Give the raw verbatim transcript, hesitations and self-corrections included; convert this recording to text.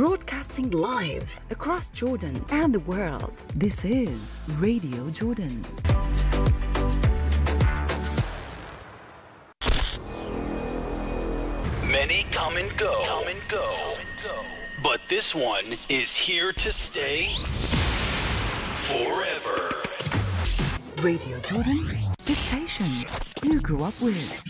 broadcasting live across Jordan and the world. This is Radio Jordan. Many come and go, come and go, but this one is here to stay forever. Radio Jordan, the station you grew up with.